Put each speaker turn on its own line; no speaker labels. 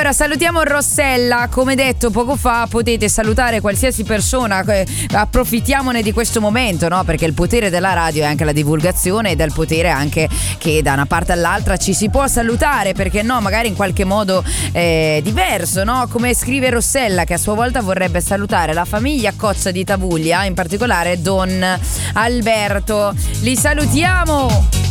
Allora salutiamo Rossella, come detto poco fa potete salutare qualsiasi persona, approfittiamone di questo momento, no? Perché il potere della radio è anche la divulgazione ed è il potere anche che da una parte all'altra ci si può salutare, perché no, magari in qualche modo diverso, no? Come scrive Rossella, che a sua volta vorrebbe salutare la famiglia Cozza di Tavuglia, in particolare Don Alberto. Li salutiamo!